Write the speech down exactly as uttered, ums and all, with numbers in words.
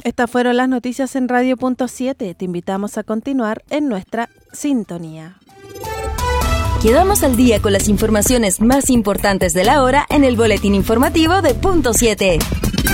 Estas fueron las noticias en Radio Punto siete. Te invitamos a continuar en nuestra sintonía. Quedamos al día con las informaciones más importantes de la hora en el boletín informativo de Punto siete.